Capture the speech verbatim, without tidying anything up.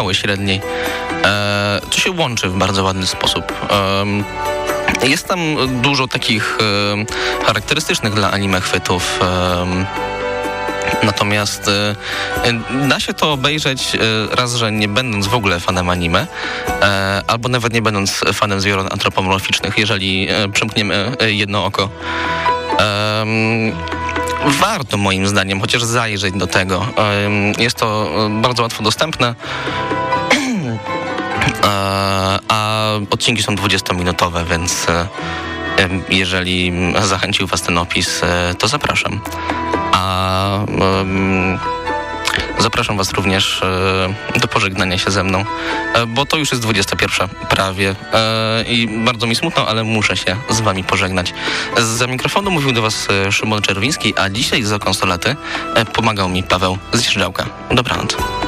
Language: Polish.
szkoły średniej, co się łączy w bardzo ładny sposób. Jest tam dużo takich charakterystycznych dla anime chwytów. Natomiast e, da się to obejrzeć e, raz, że nie będąc w ogóle fanem anime, e, albo nawet nie będąc fanem zwierząt antropomorficznych, jeżeli e, przymkniemy e, jedno oko. E, warto moim zdaniem chociaż zajrzeć do tego. E, jest to bardzo łatwo dostępne, e, a odcinki są dwudziestominutowe, więc e, jeżeli zachęcił was ten opis, e, to zapraszam. A um, zapraszam was również e, do pożegnania się ze mną, e, bo to już jest dwudziesta pierwsza prawie e, i bardzo mi smutno, ale muszę się z wami pożegnać. Za mikrofonu mówił do was Szymon Czerwiński, a dzisiaj za konsolety e, pomagał mi Paweł Zjeżdżałka. Dobranoc.